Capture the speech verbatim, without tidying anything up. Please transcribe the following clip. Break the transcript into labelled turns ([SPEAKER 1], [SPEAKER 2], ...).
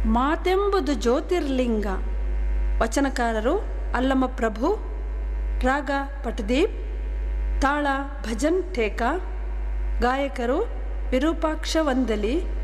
[SPEAKER 1] ಮಾತೆಂಬುದು ಜ್ಯೋತಿರ್ಲಿಂಗ. ವಚನಕಾರರು ಅಲ್ಲಮ ಪ್ರಭು, ರಾಗ ಪಟದೀಪ್, ತಾಳ ಭಜನ್ ಠೇಕಾ, ಗಾಯಕರು ವಿರೂಪಾಕ್ಷ ವಂದಲಿ,